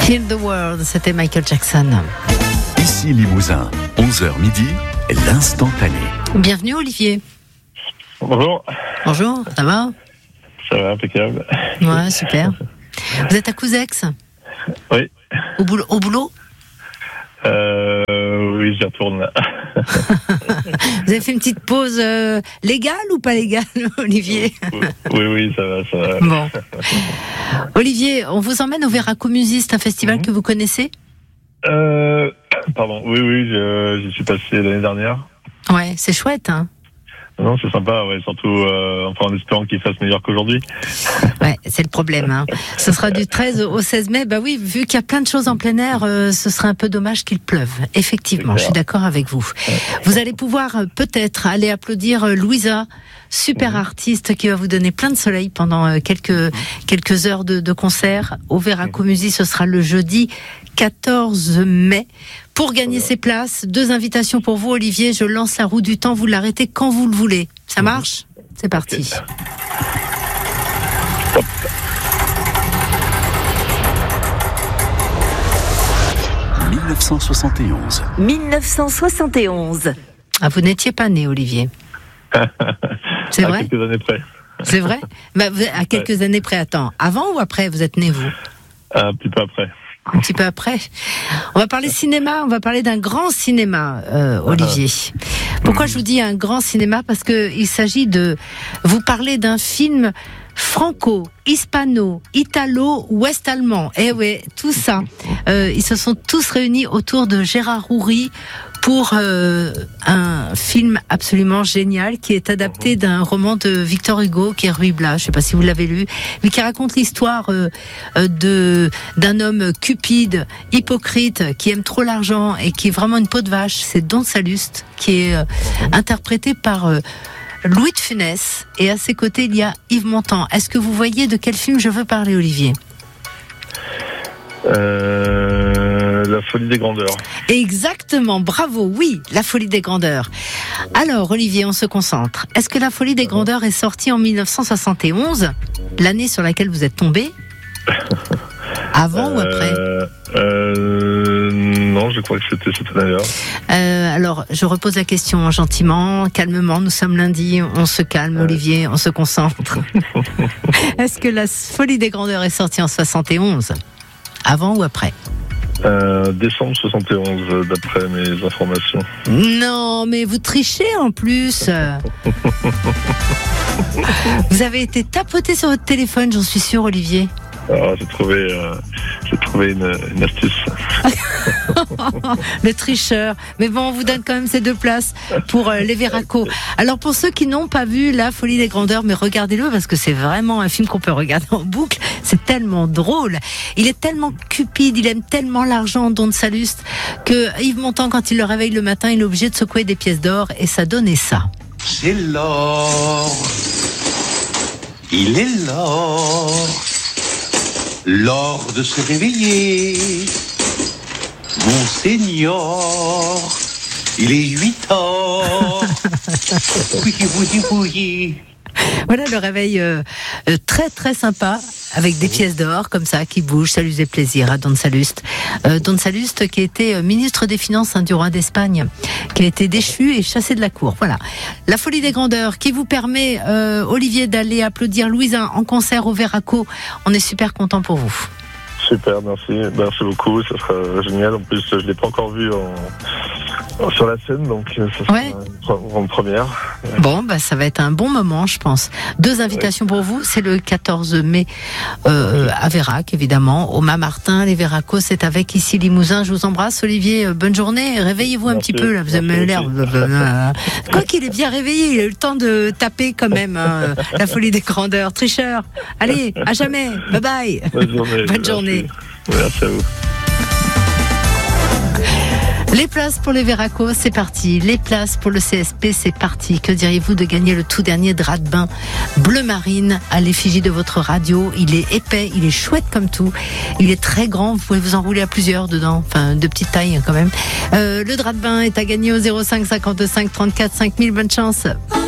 Heal the World, c'était Michael Jackson. Ici Limousin, 11h midi, l'instantané. Bienvenue Olivier. Bonjour. Bonjour, ça va ? Ça va, impeccable. Ouais, super. Vous êtes à Couzex ? Oui. Au boulot ? Oui, j'y retourne là. Vous avez fait une petite pause légale ou pas légale, Olivier ? Oui, ça va. Bon. Olivier, on vous emmène au Veraco Musiste, un festival que vous connaissez ? Pardon, oui, j'y suis passé l'année dernière. Ouais, c'est chouette, hein ? Non, c'est sympa, ouais, surtout en espérant qu'il fasse meilleur qu'aujourd'hui. Ouais, c'est le problème, hein. Ce sera du 13 au 16 mai. Bah oui, vu qu'il y a plein de choses en plein air, ce serait un peu dommage qu'il pleuve. Effectivement, je suis d'accord avec vous. Vous allez pouvoir peut-être aller applaudir Louisa, super artiste qui va vous donner plein de soleil pendant quelques heures de concert au Veraco Musée. Ce sera le jeudi 14 mai. Pour gagner ces places, 2 invitations pour vous, Olivier. Je lance la roue du temps. Vous l'arrêtez quand vous le voulez. Ça marche ? C'est parti. Hop. « 1971. Ah, vous n'étiez pas né, Olivier. C'est vrai ? À quelques années près. C'est vrai ? Bah, à quelques années près. Attends, avant ou après vous êtes né, vous ? Un petit peu après. Un petit peu après. On va parler cinéma, on va parler d'un grand cinéma, Olivier. Pourquoi je vous dis un grand cinéma ? Parce que il s'agit de vous parler d'un film franco, hispano, italo, ouest-allemand. Eh ouais, tout ça. Ils se sont tous réunis autour de Gérard Houry pour un film absolument génial qui est adapté d'un roman de Victor Hugo qui est Ruy Blas. Je sais pas si vous l'avez lu, mais qui raconte l'histoire d'un homme cupide, hypocrite, qui aime trop l'argent et qui est vraiment une peau de vache. C'est Don Salluste qui est interprété par Louis de Funès, et à ses côtés il y a Yves Montand. Est-ce que vous voyez de quel film je veux parler, Olivier ? La folie des grandeurs. Exactement, bravo, oui, La folie des grandeurs. Alors Olivier, on se concentre. Est-ce que La folie des grandeurs est sortie en 1971, l'année sur laquelle vous êtes tombé ? Avant ou après ? Non, je crois que c'était cette année-là. Alors, je repose la question gentiment, calmement. Nous sommes lundi, on se calme, Olivier, on se concentre. Est-ce que La folie des grandeurs est sortie en 71 ? Avant ou après ? Décembre 71, d'après mes informations. Non, mais vous trichez en plus. Vous avez été tapoté sur votre téléphone, j'en suis sûre, Olivier. Alors, j'ai trouvé une astuce. Le tricheur. Mais bon, on vous donne quand même ces 2 places pour les Veraco. Alors, pour ceux qui n'ont pas vu La folie des grandeurs, mais regardez-le parce que c'est vraiment un film qu'on peut regarder en boucle. C'est tellement drôle. Il est tellement cupide, il aime tellement l'argent, Don Salluste, que Yves Montand, quand il le réveille le matin, il est obligé de secouer des pièces d'or et ça donnait ça. C'est l'or. Il est l'or. L'or de se réveiller, Monseigneur, il est 8 heures. Oui. Voilà le réveil très très sympa avec des pièces d'or comme ça qui bougent, ça lui faisait plaisir à Don Salluste. Don Salluste qui était ministre des Finances du roi d'Espagne, qui a été déchu et chassé de la cour. Voilà, La folie des grandeurs qui vous permet, Olivier, d'aller applaudir Louisa en concert au Veraco. On est super content pour vous. Super, merci beaucoup, ça sera génial. En plus, je l'ai pas encore vu sur la scène, donc ça sera une première. Bon, ça va être un bon moment, je pense. 2 invitations pour vous, c'est le 14 mai à Vérac, évidemment, au Mât-Martin. Les Veraco, c'est avec Ici Limousin. Je vous embrasse, Olivier. Bonne journée. Réveillez-vous un petit peu, là. Vous avez l'air... Quoi qu'il est bien réveillé, il a eu le temps de taper quand même La folie des grandeurs. Tricheur. Allez, à jamais. Bye bye. Bonne journée. Merci à vous. Les places pour les Veraco, c'est parti. Les places pour le CSP, c'est parti. Que diriez-vous de gagner le tout dernier drap de bain bleu marine à l'effigie de votre radio ? Il est épais, il est chouette comme tout. Il est très grand, vous pouvez vous enrouler à plusieurs dedans. Enfin, de petite taille quand même. Le drap de bain est à gagner au 05 55 34 5000. Bonne chance.